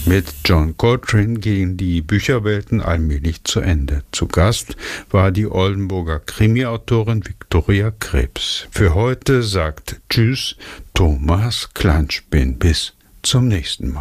Mit John Coltrane gehen die Bücherwelten allmählich zu Ende. Zu Gast war die Oldenburger Krimi-Autorin Viktoria Krebs. Für heute sagt Tschüss, Thomas Kleinspin. Bis zum nächsten Mal.